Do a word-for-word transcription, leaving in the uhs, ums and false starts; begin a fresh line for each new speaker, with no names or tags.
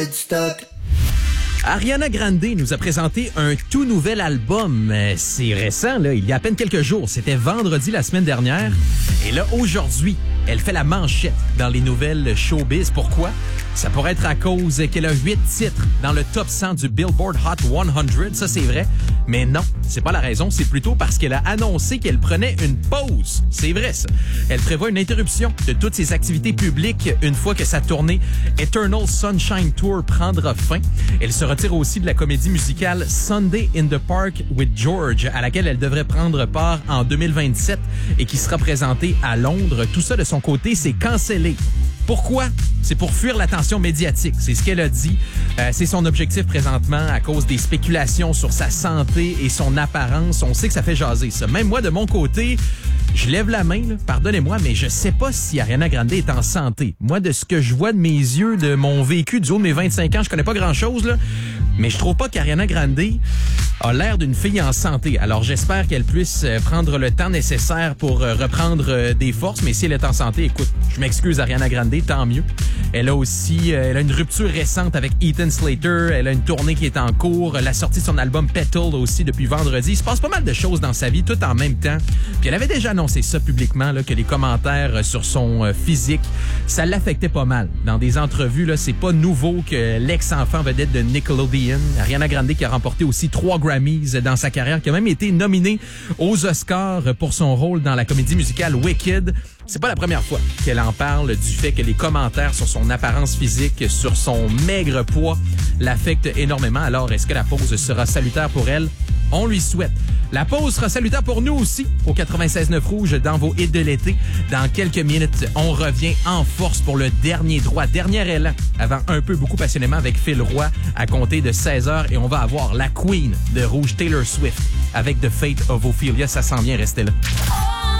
Ariana Grande nous a présenté un tout nouvel album. C'est récent, là, il y a à peine quelques jours. C'était vendredi la semaine dernière. Et là, aujourd'hui, elle fait la manchette dans les nouvelles showbiz. Pourquoi? Ça pourrait être à cause qu'elle a huit titres dans le top cent du Billboard Hot cent. Ça, c'est vrai. Mais non, c'est pas la raison. C'est plutôt parce qu'elle a annoncé qu'elle prenait une pause. C'est vrai, ça. Elle prévoit une interruption de toutes ses activités publiques une fois que sa tournée Eternal Sunshine Tour prendra fin. Elle se retire aussi de la comédie musicale Sunday in the Park with George, à laquelle elle devrait prendre part en deux mille vingt-sept et qui sera présentée à Londres. Tout ça, de son côté, c'est cancellé. Pourquoi? C'est pour fuir l'attention médiatique. C'est ce qu'elle a dit. Euh, c'est son objectif présentement à cause des spéculations sur sa santé et son apparence. On sait que ça fait jaser, ça. Même moi, de mon côté, je lève la main, là, pardonnez-moi, mais je sais pas si Ariana Grande est en santé. Moi, de ce que je vois de mes yeux, de mon vécu du haut de mes vingt-cinq ans, je connais pas grand-chose, là, mais je trouve pas qu'Ariana Grande a l'air d'une fille en santé. Alors, j'espère qu'elle puisse prendre le temps nécessaire pour reprendre des forces, mais si elle est en santé, écoute, je m'excuse Ariana Grande, tant mieux. Elle a aussi elle a une rupture récente avec Ethan Slater, elle a une tournée qui est en cours, la sortie de son album Petal aussi depuis vendredi. Il se passe pas mal de choses dans sa vie tout en même temps. Puis elle avait déjà annoncé ça publiquement, là, que les commentaires sur son physique, ça l'affectait pas mal. Dans des entrevues, là, c'est pas nouveau que l'ex-enfant vedette de Nickelodeon, Ariana Grande, qui a remporté aussi trois Grammys dans sa carrière, qui a même été nominée aux Oscars pour son rôle dans la comédie musicale Wicked. C'est pas la première fois qu'elle en parle du fait que les commentaires sur son apparence physique, sur son maigre poids, l'affectent énormément. Alors, est-ce que la pause sera salutaire pour elle? On lui souhaite. La pause sera salutaire pour nous aussi au quatre-vingt-seize neuf Rouge dans vos hits de l'été. Dans quelques minutes, on revient en force pour le dernier droit, dernier élan avant un peu beaucoup passionnément avec Phil Roy à compter de seize heures et on va avoir la Queen de Rouge, Taylor Swift avec The Fate of Ophelia. Ça s'en vient, restez là.